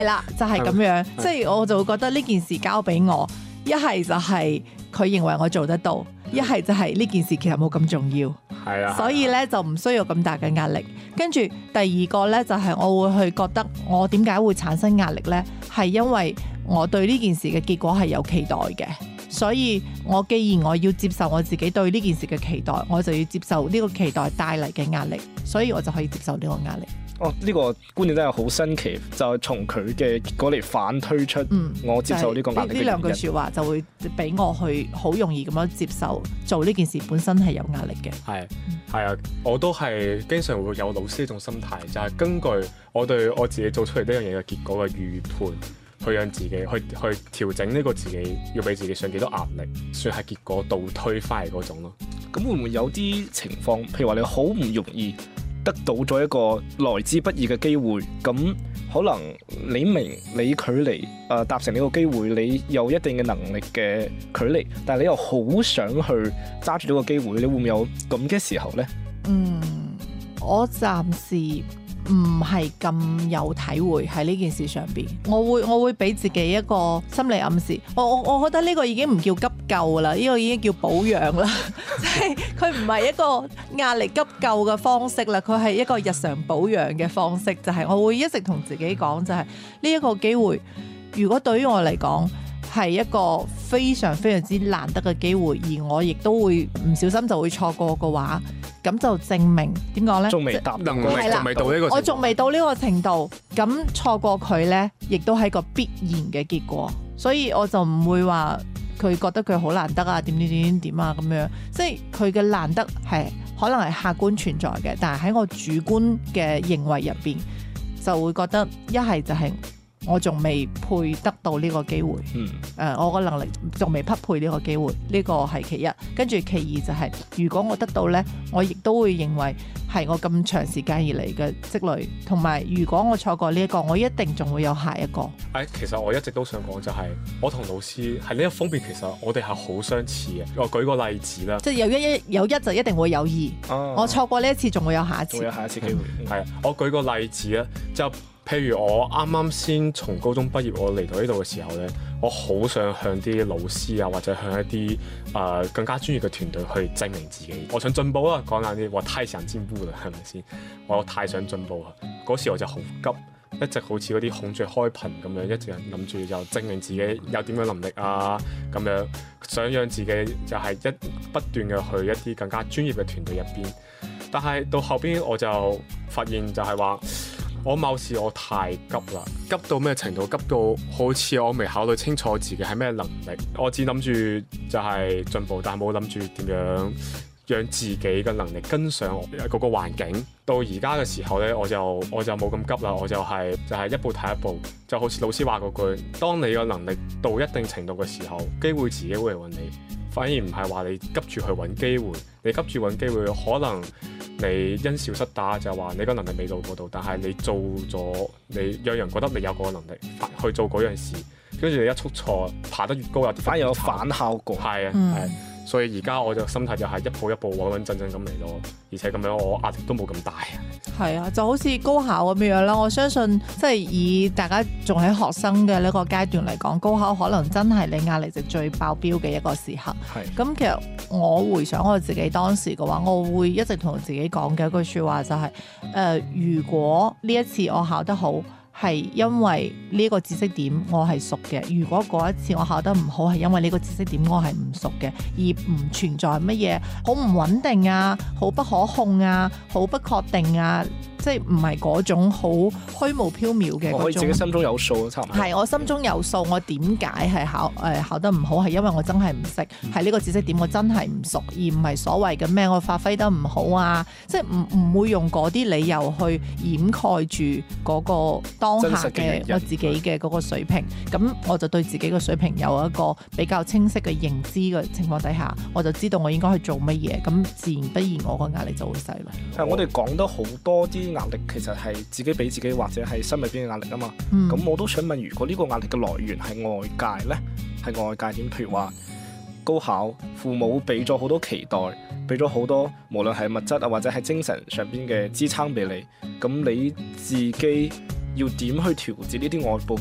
係啦，就係咁樣，即係我就會覺得呢件事交俾我，一係就係佢認為我做得到，一係就係呢件事其實冇咁重要。 係啊， 所以咧就唔需要咁大嘅壓力。跟住第二個咧就係我會去覺得我點解會產生壓力咧，係因為我對呢件事嘅結果係有期待嘅。所以我既然我要接受我自己對呢件事嘅期待，我就要接受呢個期待帶嚟嘅壓力，所以我就可以接受呢個壓力。 哦，呢個觀念真係好新奇，就係從佢嘅結果嚟反推出我接受呢個壓力嘅原因。 呢兩句説話就會俾我去好容易咁樣接受做呢件事本身係有壓力嘅。 係啊，我都係經常會有老師呢種心態，就係根據我對我自己做出嚟呢樣嘢嘅結果嘅預判，去讓自己去調整呢個自己要俾自己上幾多壓力，算係結果倒推翻嚟嗰種咯。 咁會唔會有啲情況，譬如話你好唔容易得到咗一個來之不易嘅機會，咁可能你明你距離達成呢個機會，你有一定嘅能力嘅距離，但係你又好想去揸住呢個機會，你會唔會有咁嘅時候呢？ 我暫時唔係咁有體會喺呢件事上邊，我會俾自己一個心理暗示。我覺得呢個已經唔叫急救啦，呢個已經叫保養啦，即係佢唔係一個壓力急救嘅方式啦，佢係一個日常保養嘅方式。就係我會一直同自己講，就係呢一個機會，如果對於我嚟講係一個非常非常之難得嘅機會，而我亦都會唔小心就會錯過嘅話，咁就證明點講呢？ 仲未達能力， 仲未到呢個程度， 我仲未到呢個程度，咁錯過佢呢，亦都係個必然嘅結果，所以我就唔會話佢覺得佢好難得啊，點啊咁樣，即係佢嘅難得係可能係客觀存在嘅，但係喺我主觀嘅認為入邊，就會覺得一係就係我仲未配得到呢個機會，我個能力仲未匹配呢個機會，呢個係其一。跟住其二就係，如果我得到呢，我亦都會認為係我咁長時間以嚟嘅積累，同埋如果我錯過呢一個，我一定仲會有下一個。 其實我一直都想講就係，我同老師喺呢一方面其實我哋係好相似嘅。我舉個例子啦， 即係有一就一定會有二，我錯過呢一次仲會有下一次， 仲有下一次機會。 係我舉個例子啦，就譬如我啱啱先從高中畢業，我嚟到呢度嘅時候咧，我好想向啲老師啊，或者向一啲更加專業嘅團隊去證明自己。我想進步啦，講硬啲，我太想進步啦，係咪先？我太想進步啦！嗰時我就好急，一直好似嗰啲孔雀開屏咁樣，一直諗住就證明自己有點樣能力啊，咁樣想讓自己就係不斷嘅去一啲更加專業嘅團隊入邊。但係到後邊我就發現就係話，我某時我太急啦，急到咩程度？急到好似我未考慮清楚自己係咩能力，我只諗住就係進步，但係冇諗住點樣讓自己嘅能力跟上嗰個環境。到而家嘅時候呢，我就冇咁急啦，我就係一步睇一步，就好似老師話嗰句：當你嘅能力到一定程度嘅時候，機會自己會嚟揾你，反而唔係話你急住去揾機會。你急住揾機會，可能你因小失大，就係話你個能力未到嗰度，但係你做咗，你讓人覺得你有嗰個能力去做嗰樣事，跟住你一出錯，爬得越高又反而有反效果。係啊，係。所以而家我嘅心態就係一步一步穩穩陣陣咁嚟咯，而且咁樣我壓力都冇咁大。 係啊，就好似高考咁樣啦。我相信即係以大家仲喺學生嘅呢個階段嚟講，高考可能真係你壓力值最爆標嘅一個時刻。係。咁其實我回想我自己當時嘅話，我會一直同自己講嘅一句説話就係如果呢一次我考得好，係因為呢個知識點我係熟嘅，如果嗰一次我考得唔好，係因為呢個知識點我係唔熟嘅，而唔存在乜嘢好唔穩定啊、好不可控啊、好不確定啊，即係唔係嗰種好虛無縹緲嘅嗰種。 我自己心中有數，差唔多。 係我心中有數，我點解係考得唔好？係因為我真係唔識，係呢個知識點我真係唔熟，而唔係所謂嘅咩我發揮得唔好啊，即係唔會用嗰啲理由去掩蓋住嗰個當下嘅我自己嘅嗰個水平。咁我就對自己嘅水平有一個比較清晰嘅認知嘅情況底下，我就知道我應該去做乜嘢，咁自然不然我個壓力就會細啦。 係我哋講得好多啲壓力其實係自己俾自己，或者係心裏邊嘅壓力啊嘛。咁我都想問，如果呢個壓力嘅來源係外界呢？係外界點？譬如話高考，父母俾咗好多期待，俾咗好多無論係物質啊或者係精神上邊嘅支撐俾你，咁你自己要點去調節呢啲外部